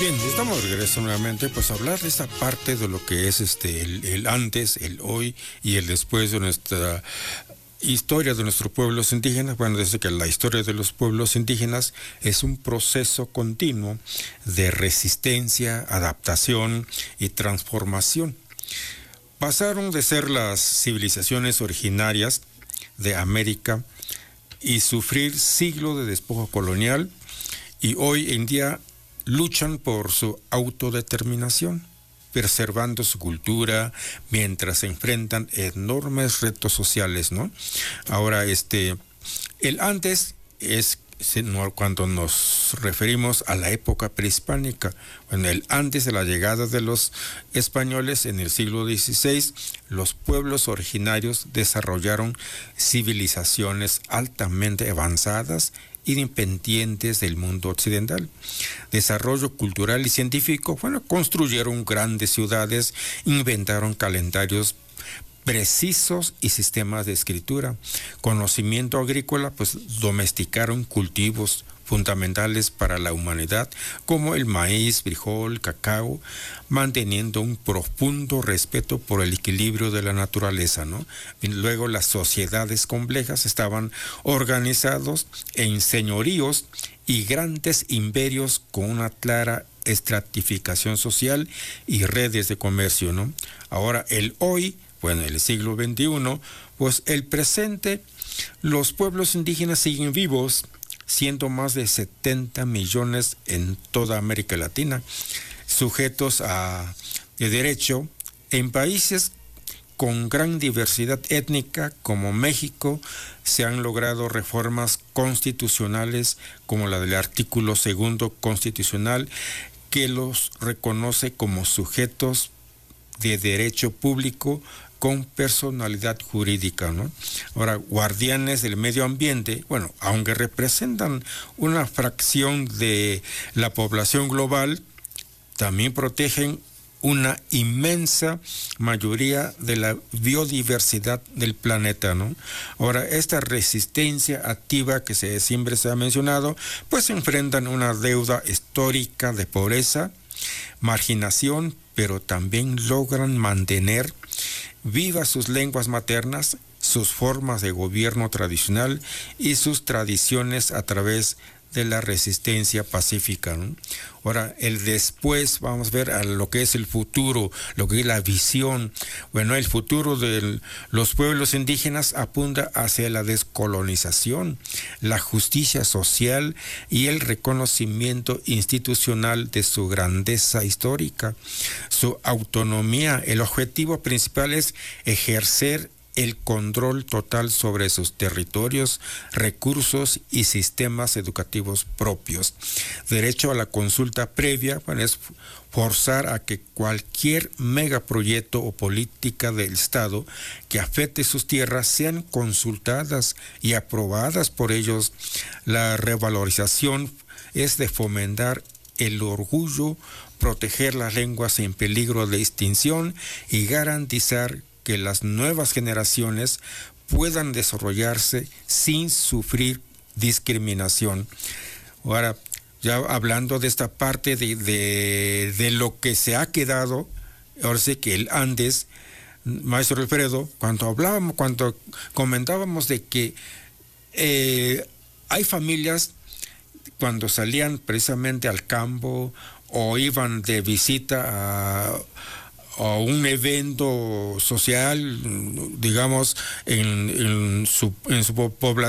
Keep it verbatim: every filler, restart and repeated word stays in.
Bien, estamos de regreso nuevamente, pues a hablar de esta parte de lo que es este el, el antes, el hoy y el después de nuestra historia de nuestros pueblos indígenas. Bueno, desde que la historia de los pueblos indígenas es un proceso continuo de resistencia, adaptación y transformación. Pasaron de ser las civilizaciones originarias de América y sufrir siglos de despojo colonial, y hoy en día luchan por su autodeterminación, preservando su cultura mientras se enfrentan enormes retos sociales, ¿no? Ahora, este, el antes es cuando nos referimos a la época prehispánica. Bueno, el antes de la llegada de los españoles en el siglo dieciséis, los pueblos originarios desarrollaron civilizaciones altamente avanzadas, independientes del mundo occidental. Desarrollo cultural y científico, bueno, construyeron grandes ciudades, inventaron calendarios precisos y sistemas de escritura. Conocimiento agrícola, pues domesticaron cultivos fundamentales para la humanidad, como el maíz, frijol, cacao, manteniendo un profundo respeto por el equilibrio de la naturaleza, ¿no? Y luego las sociedades complejas estaban organizados en señoríos y grandes imperios con una clara estratificación social y redes de comercio, ¿no? Ahora, el hoy, bueno, el siglo veintiuno, pues el presente, los pueblos indígenas siguen vivos, siendo más de setenta millones en toda América Latina, sujetos a de derecho en países con gran diversidad étnica como México. Se han logrado reformas constitucionales como la del artículo segundo constitucional, que los reconoce como sujetos de derecho público con personalidad jurídica, ¿no? Ahora, guardianes del medio ambiente, bueno, aunque representan una fracción de la población global, también protegen una inmensa mayoría de la biodiversidad del planeta, ¿no? Ahora, esta resistencia activa que se, siempre se ha mencionado, pues enfrentan una deuda histórica de pobreza, marginación, pero también logran mantener vivas sus lenguas maternas, sus formas de gobierno tradicional y sus tradiciones a través de la resistencia pacífica, ¿no? Ahora, el después, vamos a ver a lo que es el futuro, lo que es la visión. Bueno, el futuro de los pueblos indígenas apunta hacia la descolonización, la justicia social y el reconocimiento institucional de su grandeza histórica, su autonomía. El objetivo principal es ejercer el control total sobre sus territorios, recursos y sistemas educativos propios. Derecho a la consulta previa, bueno, es forzar a que cualquier megaproyecto o política del Estado que afecte sus tierras sean consultadas y aprobadas por ellos. La revalorización es de fomentar el orgullo, proteger las lenguas en peligro de extinción y garantizar que las nuevas generaciones puedan desarrollarse sin sufrir discriminación. Ahora, ya hablando de esta parte de, de, de lo que se ha quedado, ahora sí que el Andes, maestro Alfredo, cuando hablábamos, cuando comentábamos de que eh, hay familias cuando salían precisamente al campo o iban de visita a o un evento social, digamos, en, en su, en su población,